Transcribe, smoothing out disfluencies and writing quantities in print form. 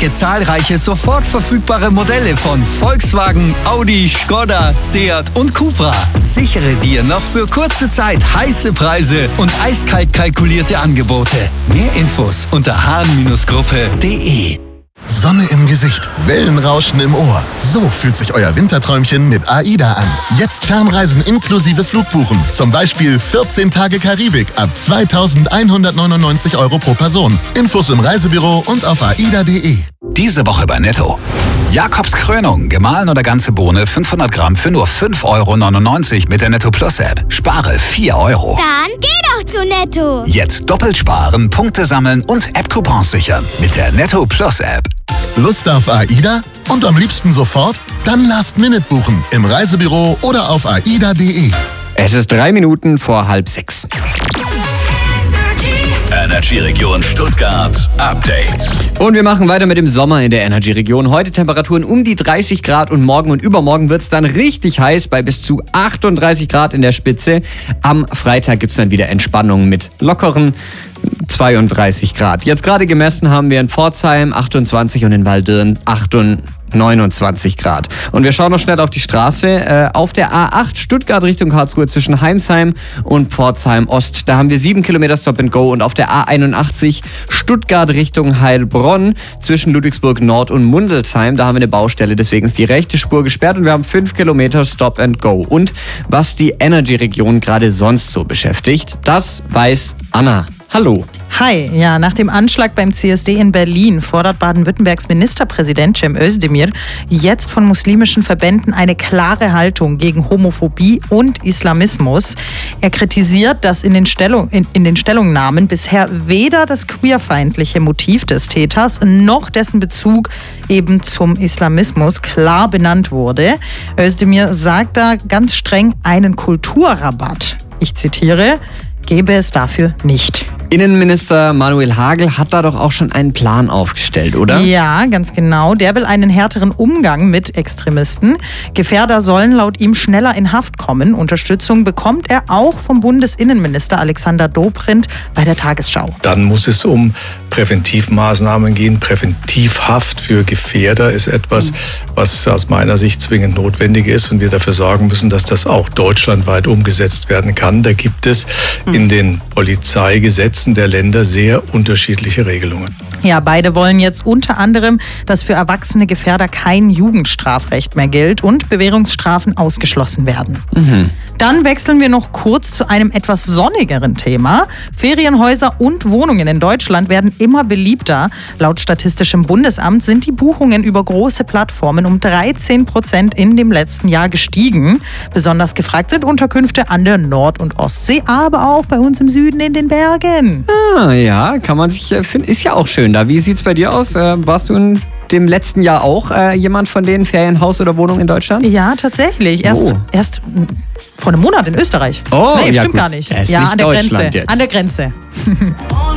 Entdecke zahlreiche sofort verfügbare Modelle von Volkswagen, Audi, Skoda, Seat und Cupra. Sichere dir noch für kurze Zeit heiße Preise und eiskalt kalkulierte Angebote. Mehr Infos unter hahn-gruppe.de. Sonne im Gesicht, Wellenrauschen im Ohr. So fühlt sich euer Winterträumchen mit AIDA an. Jetzt Fernreisen inklusive Flugbuchen. Zum Beispiel 14 Tage Karibik ab 2.199 € pro Person. Infos im Reisebüro und auf aida.de. Diese Woche bei Netto. Jakobs Krönung, gemahlen oder ganze Bohne, 500 Gramm für nur 5,99 € mit der Netto Plus App. Spare 4 €. Dann geh doch zu Netto. Jetzt doppelt sparen, Punkte sammeln und App-Coupons sichern mit der Netto Plus App. Lust auf AIDA? Und am liebsten sofort? Dann Last Minute buchen im Reisebüro oder auf aida.de. Es ist 3 Minuten vor 5:30. Energy-Region Stuttgart Update. Und wir machen weiter mit dem Sommer in der Energy-Region. Heute Temperaturen um die 30 Grad und morgen und übermorgen wird es dann richtig heiß bei bis zu 38 Grad in der Spitze. Am Freitag gibt es dann wieder Entspannung mit lockeren 32 Grad. Jetzt gerade gemessen haben wir in Pforzheim 28 und in Waldürn 29 Grad. Und wir schauen noch schnell auf die Straße. Auf der A8 Stuttgart Richtung Karlsruhe zwischen Heimsheim und Pforzheim Ost. Da haben wir 7 Kilometer Stop and Go. Und auf der A81 Stuttgart Richtung Heilbronn zwischen Ludwigsburg Nord und Mundelsheim. Da haben wir eine Baustelle. Deswegen ist die rechte Spur gesperrt und wir haben 5 Kilometer Stop and Go. Und was die Energy-Region gerade sonst so beschäftigt, das weiß Anna. Hallo. Hi, ja, nach dem Anschlag beim CSD in Berlin fordert Baden-Württembergs Ministerpräsident Cem Özdemir jetzt von muslimischen Verbänden eine klare Haltung gegen Homophobie und Islamismus. Er kritisiert, dass in den Stellungnahmen bisher weder das queerfeindliche Motiv des Täters noch dessen Bezug eben zum Islamismus klar benannt wurde. Özdemir sagt da ganz streng, einen Kulturrabatt, ich zitiere, gäbe es dafür nicht. Innenminister Manuel Hagel hat da doch auch schon einen Plan aufgestellt, oder? Ja, ganz genau. Der will einen härteren Umgang mit Extremisten. Gefährder sollen laut ihm schneller in Haft kommen. Unterstützung bekommt er auch vom Bundesinnenminister Alexander Dobrindt bei der Tagesschau. Dann muss es um Präventivmaßnahmen gehen. Präventivhaft für Gefährder ist etwas, was aus meiner Sicht zwingend notwendig ist und wir dafür sorgen müssen, dass das auch deutschlandweit umgesetzt werden kann. Da gibt es in den Polizeigesetzen der Länder sehr unterschiedliche Regelungen. Ja, beide wollen jetzt unter anderem, dass für erwachsene Gefährder kein Jugendstrafrecht mehr gilt und Bewährungsstrafen ausgeschlossen werden. Dann wechseln wir noch kurz zu einem etwas sonnigeren Thema. Ferienhäuser und Wohnungen in Deutschland werden immer beliebter. Laut Statistischem Bundesamt sind die Buchungen über große Plattformen um 13% in dem letzten Jahr gestiegen. Besonders gefragt sind Unterkünfte an der Nord- und Ostsee, aber auch bei uns im Süden in den Bergen. Ah, ja, kann man sich finden. Ist ja auch schön da. Wie sieht's bei dir aus? Warst du in dem letzten Jahr auch jemand von denen, Ferienhaus oder Wohnung in Deutschland? Ja, tatsächlich. Erst vor einem Monat in Österreich. Oh, nee, ja, stimmt gut. gar nicht. Es Ja, liegt an der Deutschland Grenze. jetzt. An der Grenze.